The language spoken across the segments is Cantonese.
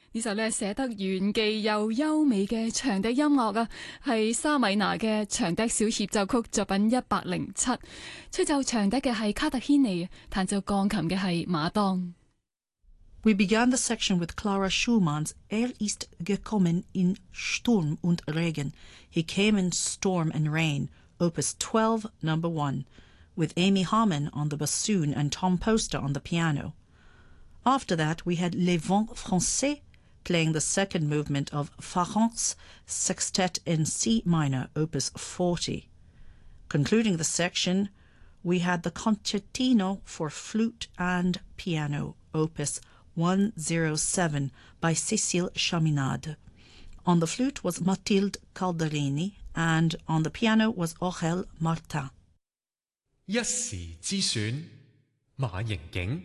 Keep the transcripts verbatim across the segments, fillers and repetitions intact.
呢首咧寫得玄奇又優美嘅長笛音樂啊，係沙米娜嘅長笛小協奏曲作品一百零七。吹奏長笛嘅係卡特軒尼，彈奏鋼琴嘅係馬當。 We began the section with Clara Schumann's Er ist gekommen in Sturm und Regen. He came in storm and rain, Opus twelve, number one, with Amy Harmon on the bassoon and Tom Poster on the piano. After that, we had Les Vents Français playing the second movement of Farrant's Sextet in C minor, Opus forty. Concluding the section, we had the Concertino for flute and piano, Opus one oh seven by Cécile Chaminade. On the flute was Mathilde Calderini, and on the piano was Aurèle Martin. 一時之選，馬盈景。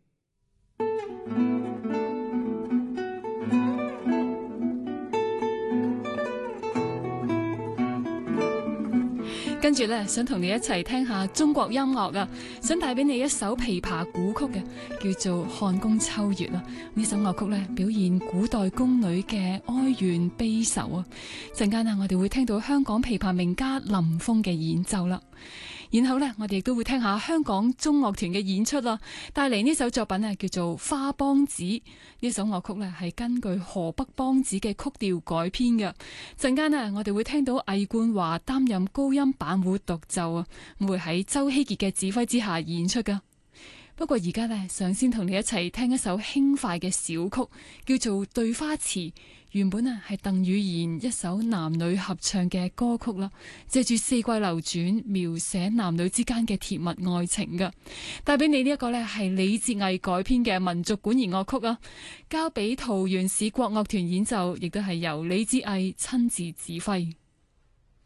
跟住咧，想同你一齊聽下中國音樂啊！想帶俾你一首琵琶古曲嘅，叫做《漢宮秋月》啊！呢首樂曲咧，表現古代宮女嘅哀怨悲愁啊！陣間啊，我哋會聽到香港琵琶名家林峯嘅演奏啦。然後呢，我哋亦都會聽下香港中樂團嘅演出啦，帶嚟呢首作品啊，叫做《花梆子》。呢首樂曲呢係根據河北梆子嘅曲調改編嘅。陣間呢，我哋會聽到魏冠華擔任高音板胡獨奏啊，會喺周希傑嘅指揮之下演出噶。不過而家呢，想先同你一齊聽一首輕快嘅小曲，叫做《對花詞》。原本啊係鄧宇賢一首男女合唱嘅歌曲啦，借住四季流轉描寫男女之間嘅甜蜜愛情噶。帶俾你呢一個呢係李哲毅改編嘅民族管弦樂曲啊，交俾桃園市國樂團演奏，亦都係由李哲毅親自指揮。